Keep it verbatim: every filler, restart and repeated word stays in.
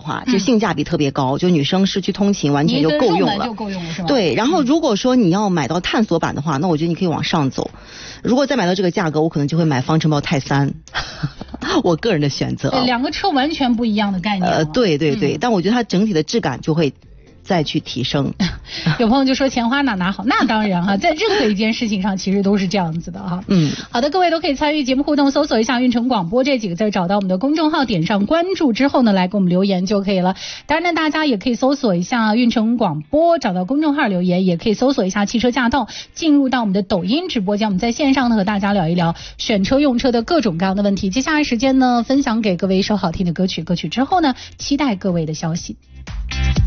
话，就性价比特别高，嗯、就女生市区通勤完全就够用了， 就够用了是吧？ 对，然后如果说你要买到探索版的话，那我觉得你可以往上走。如果再买到这个价格，我可能就会买方程豹泰三，我个人的选择。 对，两个车完全不一样的概念。 呃，对对对，嗯、但我觉得它整体的质感就会再去提升。 有朋友就说钱花哪拿好，那当然哈，在任何一件事情上其实都是这样子的哈。 嗯， 好的，各位都可以参与节目互动，搜索一下运城广播这几个字，找到我们的公众号，点上关注之后呢，来给我们留言就可以了。当然呢，大家也可以搜索一下运城广播，找到公众号留言，也可以搜索一下汽车驾到，进入到我们的抖音直播间，我们在线上呢和大家聊一聊选车用车的各种各样的问题。接下来时间呢，分享给各位一首好听的歌曲，歌曲之后呢，期待各位的消息。